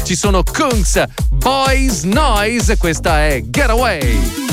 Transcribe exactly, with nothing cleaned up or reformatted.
ci sono Kungs, Boys Noise, questa è Getaway.